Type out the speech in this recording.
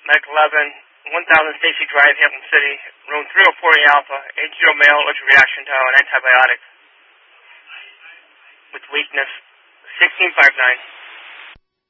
Mike 11, 1000 Stacy Drive, Hampton City, room 3040 Alpha, 80 male, allergic reaction to an antibiotic with weakness, 1659.